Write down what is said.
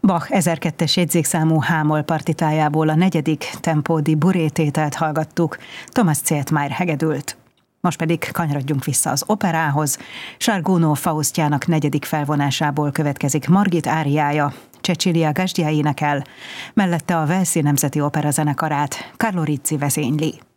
Bach 1002-es jegyzékszámú H-moll partitájából a 4. Tempo di Buré-tételt hallgattuk, Thomas Zietmeier hegedült. Most pedig kanyarodjunk vissza az operához. Charles Gounod Faustjának 4. felvonásából következik Margit áriája, Cecilia Gasdia énekel, mellette a Walesi Nemzeti Opera zenekarát Carlo Rizzi vezényli.